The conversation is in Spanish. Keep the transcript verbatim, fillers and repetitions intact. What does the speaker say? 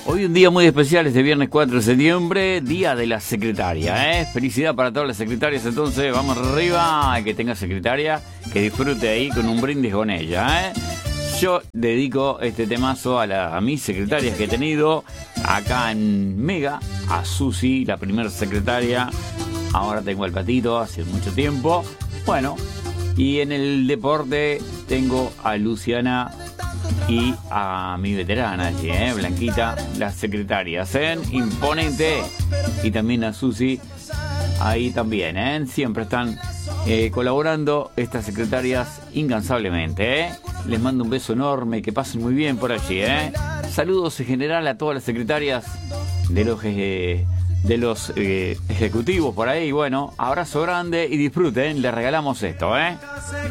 Hoy un día muy especial, este viernes cuatro de septiembre, Día de la Secretaria, ¿eh? Felicidad para todas las secretarias, entonces vamos arriba, que tenga secretaria, que disfrute ahí con un brindis con ella, ¿eh? Yo dedico este temazo a, la, a mis secretarias que he tenido acá en Mega, a Susi, la primera secretaria, ahora tengo al Patito hace mucho tiempo, bueno, y en el deporte tengo a Luciana y a mi veterana allí, ¿eh? Blanquita, las secretarias, ¿eh? Imponente. Y también a Susi, ahí también, ¿eh? Siempre están eh, colaborando estas secretarias incansablemente, ¿eh? Les mando un beso enorme, que pasen muy bien por allí, ¿eh? Saludos en general a todas las secretarias de los, eh, de los eh, ejecutivos por ahí. Bueno, abrazo grande y disfruten, les regalamos esto, ¿eh?